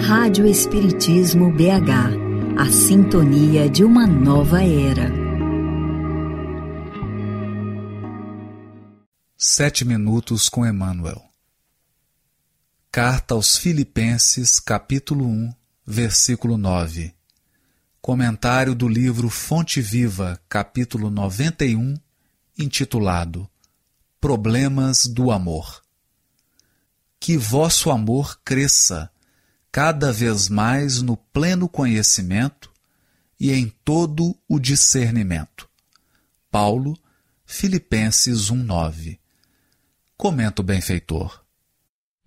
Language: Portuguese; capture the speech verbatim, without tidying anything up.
Rádio Espiritismo B H, a sintonia de uma nova era. Sete minutos com Emmanuel. Carta aos Filipenses, capítulo um, versículo nove. Comentário do livro Fonte Viva, capítulo noventa e um, intitulado Problemas do Amor. Que vosso amor cresça cada vez mais no pleno conhecimento e em todo o discernimento. Paulo, Filipenses um, nove. Comenta o benfeitor.